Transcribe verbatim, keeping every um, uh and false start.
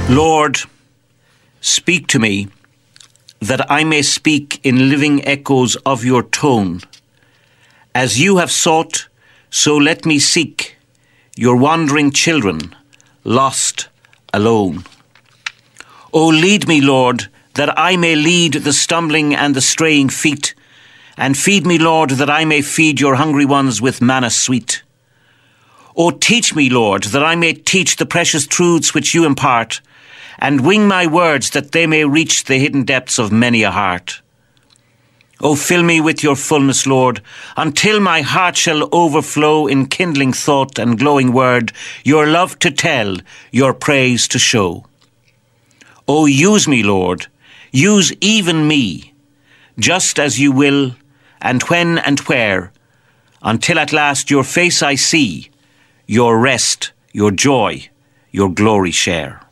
Lord, speak to me, that I may speak in living echoes of your tone. As you have sought, so let me seek your wandering children, lost, alone. O lead me, Lord, that I may lead the stumbling and the straying feet, and feed me, Lord, that I may feed your hungry ones with manna sweet. O teach me, Lord, that I may teach the precious truths which you impart, and wing my words that they may reach the hidden depths of many a heart. O fill me with your fullness, Lord, until my heart shall overflow in kindling thought and glowing word, your love to tell, your praise to show. O use me, Lord, use even me, just as you will, and when and where, until at last your face I see, your rest, your joy, your glory share.